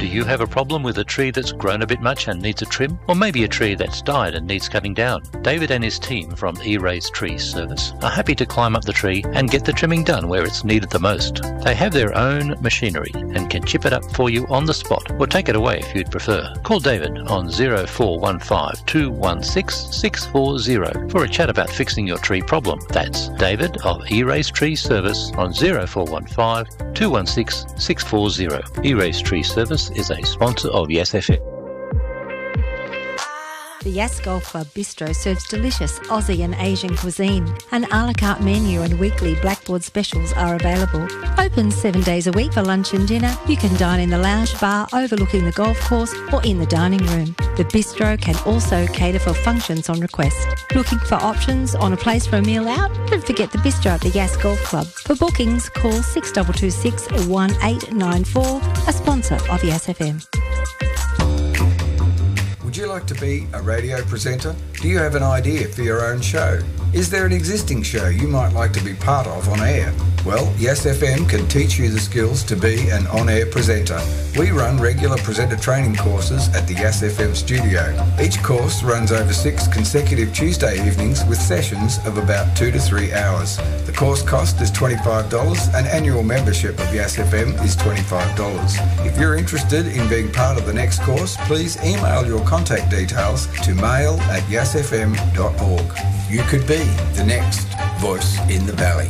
Do you have a problem with a tree that's grown a bit much and needs a trim? Or maybe a tree that's died and needs cutting down? David and his team from E-Rays Tree Service are happy to climb up the tree and get the trimming done where it's needed the most. They have their own machinery and can chip it up for you on the spot or take it away if you'd prefer. Call David on 0415 216 640 for a chat about fixing your tree problem. That's David of E-Rays Tree Service on 0415 216 640. E-Rays Tree Service is a sponsor of Yes FM. The Yes Golf Club Bistro serves delicious Aussie and Asian cuisine. An a la carte menu and weekly blackboard specials are available. Open 7 days a week for lunch and dinner. You can dine in the lounge bar overlooking the golf course or in the dining room. The bistro can also cater for functions on request. Looking for options on a place for a meal out? Don't forget the bistro at the Yes Golf Club. For bookings, call 6226 1894, a sponsor of Yes FM. Would you like to be a radio presenter? Do you have an idea for your own show? Is there an existing show you might like to be part of on air? Well, Yes FM can teach you the skills to be an on-air presenter. We run regular presenter training courses at the Yes FM studio. Each course runs over 6 consecutive Tuesday evenings with sessions of about 2 to 3 hours. The course cost is $25. An annual membership of Yes FM is $25. If you're interested in being part of the next course, please email your contact details to mail@yesfm.org. You could be the next voice in the valley.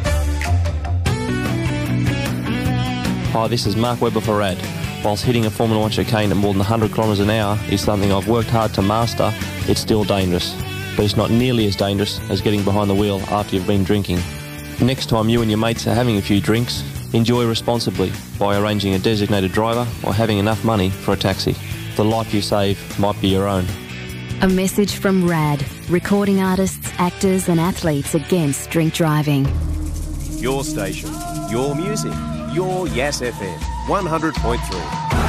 Hi, this is Mark Webber for RAD. Whilst hitting a Formula 1 chicane at more than 100 kilometres an hour is something I've worked hard to master, it's still dangerous. But it's not nearly as dangerous as getting behind the wheel after you've been drinking. Next time you and your mates are having a few drinks, enjoy responsibly by arranging a designated driver or having enough money for a taxi. The life you save might be your own. A message from RAD, recording artists, actors and athletes against drink driving. Your station, your music, your Yes FM, 100.3.